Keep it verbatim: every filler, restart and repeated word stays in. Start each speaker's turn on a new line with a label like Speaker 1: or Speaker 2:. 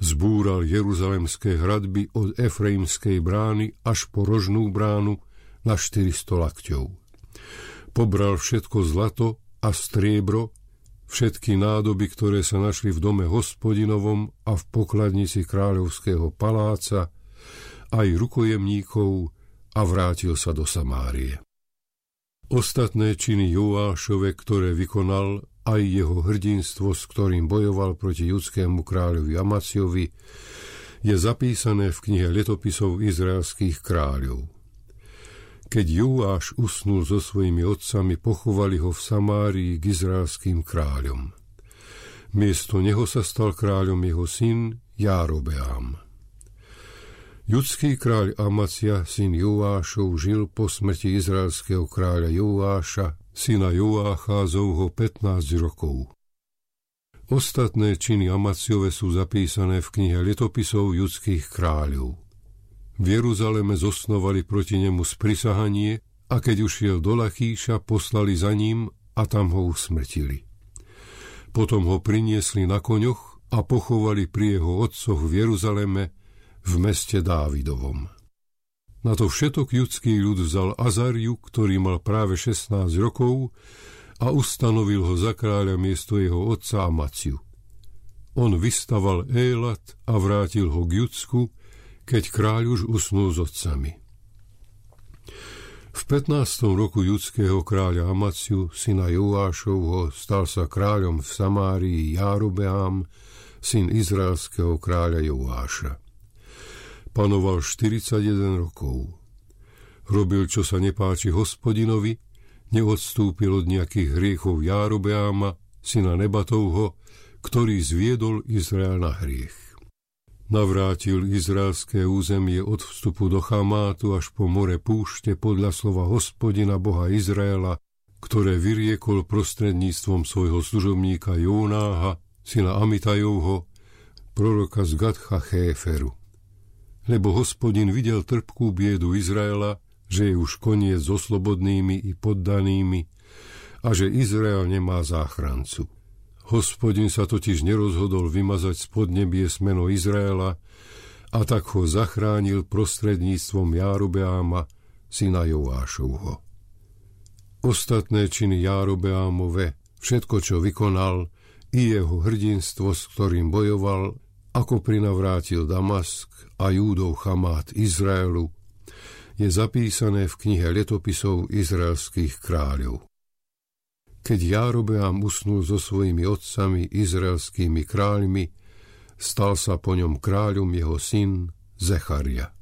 Speaker 1: Zbúral jeruzalemské hradby od Efraimskej brány až po Rožnú bránu na štyristo lakťov. Pobral všetko zlato a striebro, všetky nádoby, ktoré sa našli v dome Hospodinovom a v pokladnici kráľovského paláca, aj rukojemníkov, a vrátil sa do Samárie. Ostatné činy Joášove, ktoré vykonal, aj jeho hrdinstvo, s ktorým bojoval proti judskému kráľovi Amaciovi, je zapísané v knihe letopisov izraelských kráľov. Keď Joáš usnul so svojimi otcami, pochovali ho v Samárii k izraelským kráľom. Miesto neho sa stal kráľom jeho syn Járobeám. Judský kráľ Amacia, syn Joášov, žil po smrti izraelského kráľa Joáša, syna Joácházovho, pätnásť rokov. Ostatné činy Amaciove sú zapísané v knihe letopisov judských kráľov. V Jeruzaleme zosnovali proti nemu sprisahanie a keď ušiel do Lachíša, poslali za ním a tam ho usmrtili. Potom ho priniesli na koňoch a pochovali pri jeho otcoch v Jeruzaleme, v meste Dávidovom. Na to všetok judský ľud vzal Azariu, ktorý mal práve šestnásť rokov, a ustanovil ho za kráľa miesto jeho otca Amaciu. On vystaval Élat a vrátil ho k Judsku, keď kráľ už usnul s otcami. V pätnástom roku judského kráľa Amaciu, syna Joášovho, stal sa kráľom v Samárii Járobeám, syn izraelského kráľa Joáša. Panoval štyridsaťjeden rokov. Robil, čo sa nepáči Hospodinovi, neodstúpil od nejakých hriechov Járobeáma, syna Nebatovho, ktorý zviedol Izrael na hriech. Navrátil izraelské územie od vstupu do Chamátu až po more púšte podľa slova Hospodina Boha Izraela, ktoré vyriekol prostredníctvom svojho služobníka Jónáha, syna Amitajovho, proroka z Gadcha Chéferu. Lebo Hospodin videl trpkú biedu Izraela, že je už koniec so slobodnými i poddanými a že Izrael nemá záchrancu. Hospodin sa totiž nerozhodol vymazať z podnebies meno Izraela a tak ho zachránil prostredníctvom Járobeáma, syna Joášovho. Ostatné činy Járobeámove, všetko, čo vykonal, i jeho hrdinstvo, s ktorým bojoval, ako prinavrátil Damask a Júdov Chamát Izraelu, je zapísané v knihe letopisov izraelských kráľov. Keď Járobeám usnul so svojimi otcami izraelskými kráľmi, stal sa po ňom kráľom jeho syn Zecharia.